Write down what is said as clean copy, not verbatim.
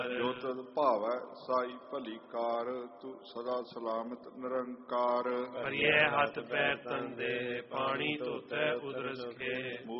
ਜੋ ਤਦ ਭਾਵੈ ਸਾਈ ਭਲੀ ਕਾਰ, ਤੂੰ ਸਦਾ ਸਲਾਮਤ ਨਿਰੰਕਾਰ। ਕਰਿਐ ਹੱਥ ਪੈਰ ਤਨ ਦੇ, ਪਾਣੀ ਧੋਤੈ ਉਦਰ ਸਖੇ।